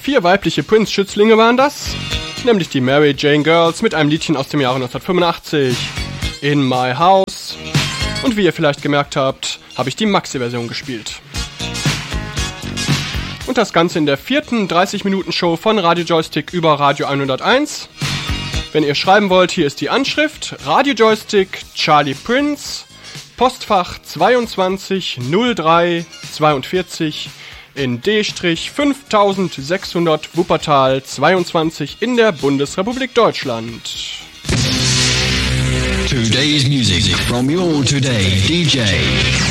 4 weibliche Prince-Schützlinge waren das, nämlich die Mary Jane Girls mit einem Liedchen aus dem Jahre 1985, In My House. Und wie ihr vielleicht gemerkt habt, habe ich die Maxi-Version gespielt. Und das Ganze in der 4. 30-Minuten-Show von Radio Joystick über Radio 101. Wenn ihr schreiben wollt, hier ist die Anschrift: Radio Joystick Charlie Prince, Postfach 220342 in D-5600 Wuppertal 22 in der Bundesrepublik Deutschland. Today's music from your today DJ.